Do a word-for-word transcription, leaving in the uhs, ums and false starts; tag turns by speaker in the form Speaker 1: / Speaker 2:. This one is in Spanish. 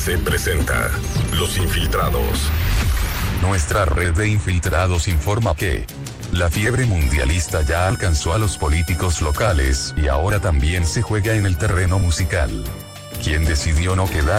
Speaker 1: C presenta Los Infiltrados.
Speaker 2: Nuestra red de infiltrados informa que la fiebre mundialista ya alcanzó a los políticos locales y ahora también se juega en el terreno musical. ¿Quién decidió no quedar